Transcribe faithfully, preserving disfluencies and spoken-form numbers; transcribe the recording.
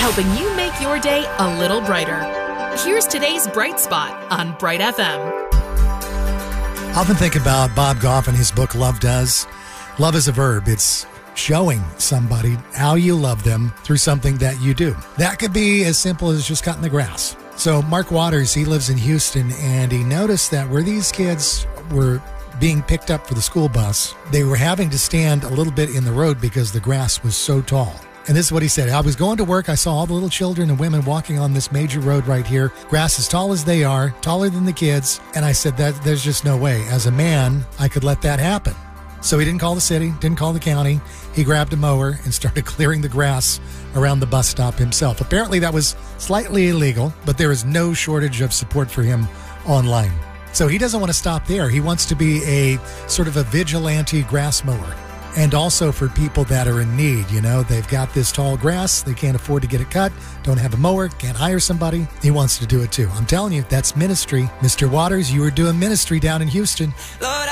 helping you make your day a little brighter. Here's today's Bright Spot on Bright F M. I often think about Bob Goff and his book, Love Does. Love is a verb. It's showing somebody how you love them through something that you do. That could be as simple as just cutting the grass. So Mark Waters, he lives in Houston, and he noticed that where these kids were being picked up for the school bus, they were having to stand a little bit in the road because the grass was so tall. And this is what he said. I was going to work. I saw all the little children and women walking on this major road right here. Grass as tall as they are, taller than the kids. And I said that there's just no way. As a man, I could let that happen. So he didn't call the city, didn't call the county. He grabbed a mower and started clearing the grass around the bus stop himself. Apparently that was slightly illegal, but there is no shortage of support for him online. So he doesn't want to stop there. He wants to be a sort of a vigilante grass mower. And also for people that are in need, you know, they've got this tall grass, they can't afford to get it cut, don't have a mower, can't hire somebody. He wants to do it too. I'm telling you, that's ministry. Mister Waters, you were doing ministry down in Houston. Lord,